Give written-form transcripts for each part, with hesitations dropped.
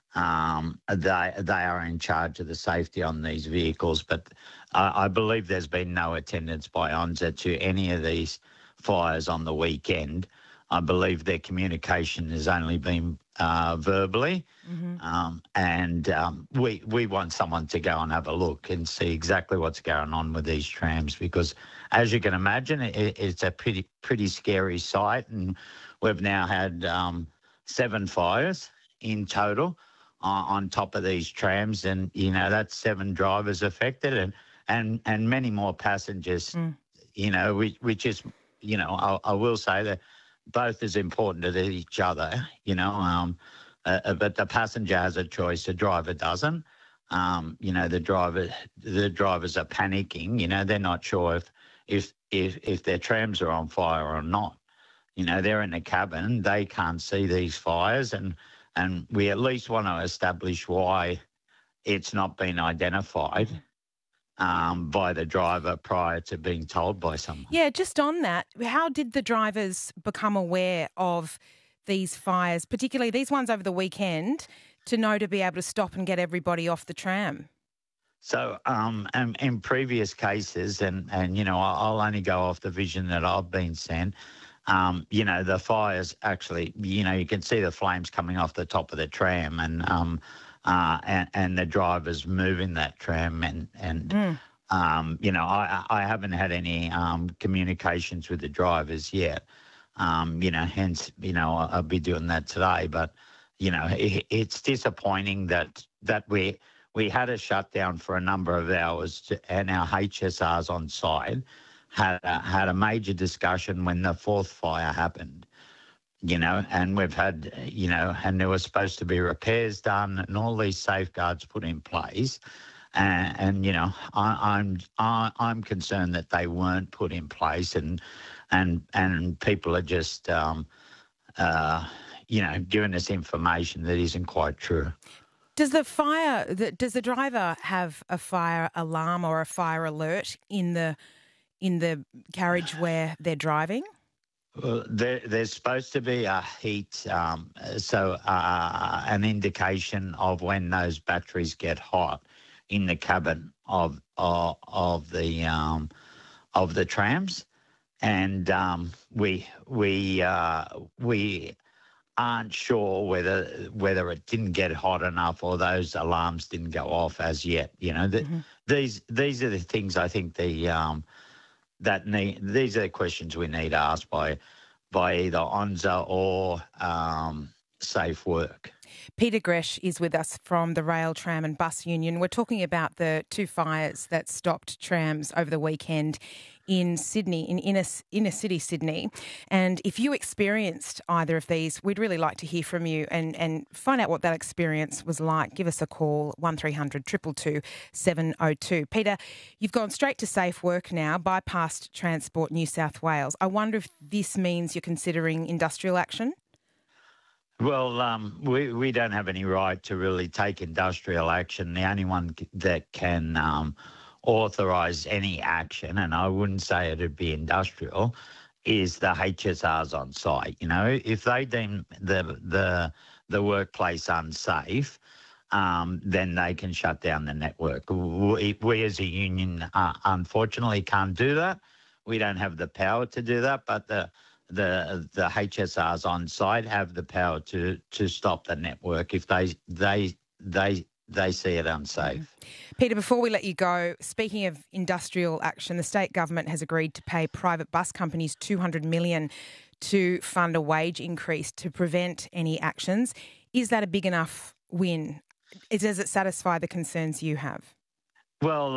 They are in charge of the safety on these vehicles, but I believe there's been no attendance by ONSA to any of these fires on the weekend. I believe their communication has only been verbally, we want someone to go and have a look and see exactly what's going on with these trams, because as you can imagine, it's a pretty scary sight, and we've now had 7 fires in total on top of these trams, and that's 7 drivers affected and many more passengers. Which is I will say that both is important to each other. But the passenger has a choice, the driver doesn't. The drivers are panicking. They're not sure if their trams are on fire or not. They're in the cabin, they can't see these fires, and we at least want to establish why it's not been identified by the driver prior to being told by someone. Yeah, just on that, how did the drivers become aware of these fires, particularly these ones over the weekend, to know to be able to stop and get everybody off the tram? So in previous cases, and I'll only go off the vision that I've been sent, the fires actually, you can see the flames coming off the top of the tram, and the drivers moving that tram, I haven't had any communications with the drivers yet. Hence, I'll be doing that today. But it's disappointing that we had a shutdown for a number of hours, and our HSRs on site had a major discussion when the 4th fire happened. And we've had, and there was supposed to be repairs done and all these safeguards put in place. I'm concerned that they weren't put in place, and people are just, giving us information that isn't quite true. Does the driver have a fire alarm or a fire alert in the carriage where they're driving? Well, there's supposed to be a heat, an indication of when those batteries get hot in the cabin of the trams, and we aren't sure whether it didn't get hot enough or those alarms didn't go off as yet. These are the things I think these are the questions we need asked by either ONSA or Safe Work. Peter Gresh is with us from the Rail, Tram and Bus Union. We're talking about the 2 fires that stopped trams over the weekend in Sydney, in inner city Sydney. And if you experienced either of these, we'd really like to hear from you and find out what that experience was like. Give us a call, 1300 222 702. Peter, you've gone straight to Safe Work now, bypassed Transport New South Wales. I wonder if this means you're considering industrial action? Well, we don't have any right to really take industrial action. The only one that can authorise any action, and I wouldn't say it'd be industrial, is the HSRs on site. If they deem the workplace unsafe, then they can shut down the network. We as a union, unfortunately, can't do that. We don't have the power to do that, but the HSRs on site have the power to stop the network if they see it unsafe. Peter, before we let you go, speaking of industrial action, the state government has agreed to pay private bus companies $200 million to fund a wage increase to prevent any actions. Is that a big enough win? Does it satisfy the concerns you have? Well,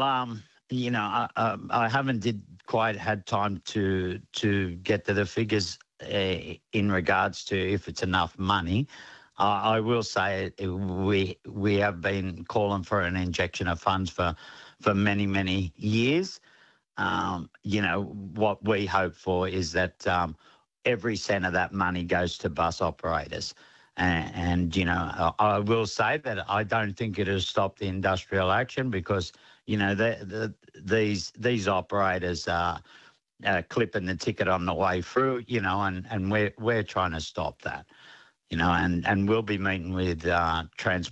I haven't quite had time to get to the figures in regards to if it's enough money. I will say we have been calling for an injection of funds for many, many years. What we hope for is that every cent of that money goes to bus operators. And I will say that I don't think it has stopped the industrial action because, these operators are clipping the ticket on the way through, and we're trying to stop that. And we'll be meeting with Transport